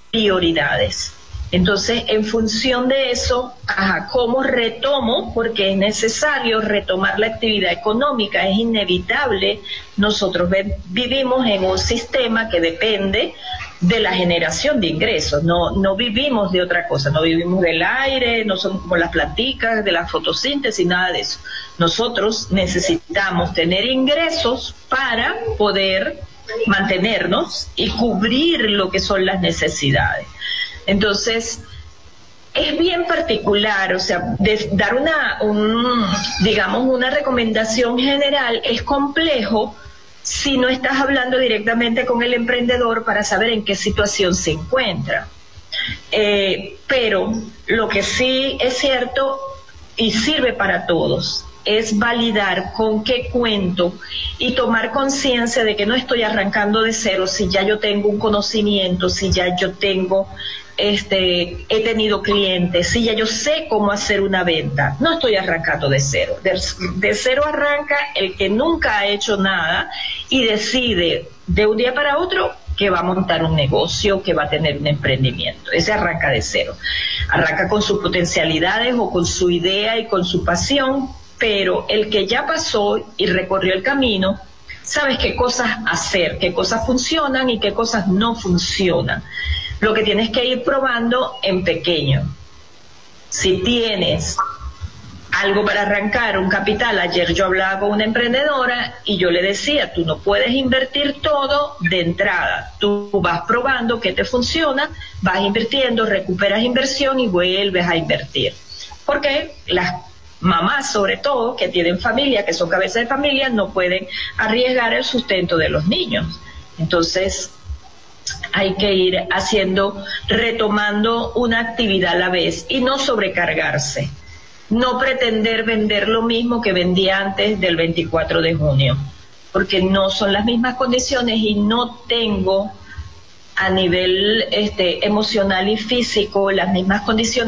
prioridades. Entonces, en función de eso, ¿cómo retomo? Porque es necesario retomar la actividad económica, es inevitable. Nosotros vivimos en un sistema que depende de la generación de ingresos, no vivimos de otra cosa, no vivimos del aire, no somos como las planticas, de la fotosíntesis, nada de eso. Nosotros necesitamos tener ingresos para poder mantenernos y cubrir lo que son las necesidades. Entonces, es bien particular, o sea, dar digamos, una recomendación general es complejo si no estás hablando directamente con el emprendedor para saber en qué situación se encuentra. Pero lo que sí es cierto y sirve para todos es validar con qué cuento y tomar conciencia de que no estoy arrancando de cero si ya yo tengo un conocimiento, si ya yo tengo he tenido clientes, si ya yo sé cómo hacer una venta. No estoy arrancando de cero. De cero arranca el que nunca ha hecho nada y decide de un día para otro que va a montar un negocio, que va a tener un emprendimiento. Ese arranca de cero. Arranca con sus potencialidades o con su idea y con su pasión, pero el que ya pasó y recorrió el camino, sabes qué cosas hacer, qué cosas funcionan y qué cosas no funcionan. Lo que tienes que ir probando en pequeño. Si tienes algo para arrancar, un capital, ayer yo hablaba con una emprendedora y yo le decía, tú no puedes invertir todo de entrada, tú vas probando qué te funciona, vas invirtiendo, recuperas inversión y vuelves a invertir. Porque las mamás, sobre todo, que tienen familia, que son cabezas de familia, no pueden arriesgar el sustento de los niños. Entonces, hay que ir retomando una actividad a la vez y no sobrecargarse. No pretender vender lo mismo que vendía antes del 24 de junio, porque no son las mismas condiciones y no tengo a nivel emocional y físico las mismas condiciones